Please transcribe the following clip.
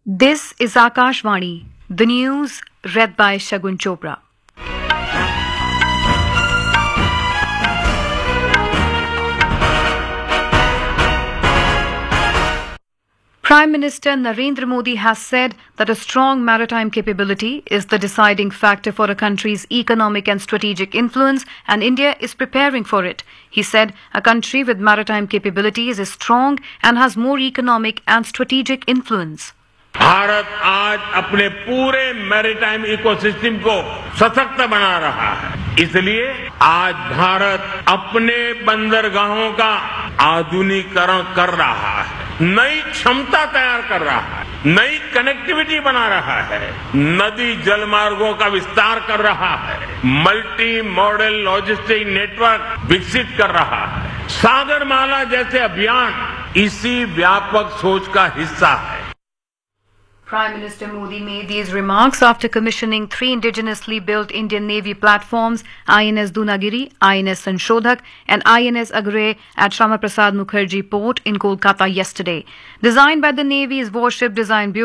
This is Akashvani, the news read by Shagun Chopra. Prime Minister Narendra Modi has said that a strong maritime capability is the deciding factor for a country's economic and strategic influence, and India is preparing for it. He said a country with maritime capabilities is strong and has more economic and strategic influence. Bharat आज अपने पूरे maritime ecosystem को सशक्त बना रहा है। इसलिए आज भारत अपने बंदरगाहों का आधुनिकीकरण कर रहा है, नई क्षमता तैयार कर रहा है, नई कनेक्टिविटी बना रहा है, नदी जलमार्गों का विस्तार कर रहा है, मल्टी मॉडल लॉजिस्टिक नेटवर्क विकसित कर रहा है। सागरमाला जैसे अभियान इसी व्यापक सोच का हिस्सा है। Prime Minister Modi made these remarks after commissioning 3 indigenously built Indian Navy platforms, INS Dunagiri, INS Sanshodhak and INS Agre at Shyama Prasad Mukherjee Port in Kolkata yesterday. Designed by the Navy's Warship Design Bureau,